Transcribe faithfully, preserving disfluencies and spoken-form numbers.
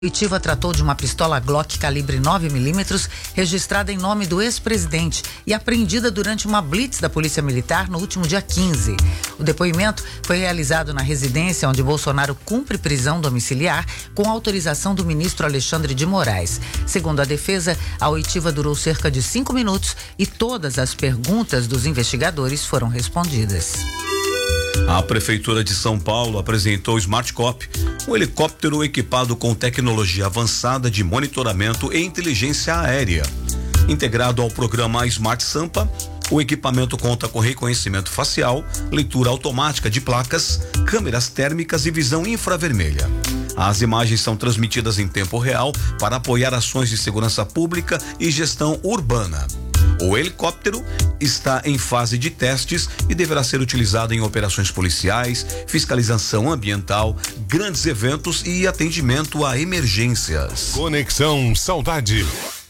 A oitiva tratou de uma pistola Glock calibre nove milímetros, registrada em nome do ex-presidente e apreendida durante uma blitz da Polícia Militar no último dia quinze. O depoimento foi realizado na residência onde Bolsonaro cumpre prisão domiciliar com autorização do ministro Alexandre de Moraes. Segundo a defesa, a oitiva durou cerca de cinco minutos e todas as perguntas dos investigadores foram respondidas. A Prefeitura de São Paulo apresentou o Smart Cop, um helicóptero equipado com tecnologia avançada de monitoramento e inteligência aérea. Integrado ao programa Smart Sampa, o equipamento conta com reconhecimento facial, leitura automática de placas, câmeras térmicas e visão infravermelha. As imagens são transmitidas em tempo real para apoiar ações de segurança pública e gestão urbana. O helicóptero está em fase de testes e deverá ser utilizado em operações policiais, fiscalização ambiental, grandes eventos e atendimento a emergências. Conexão Saudade.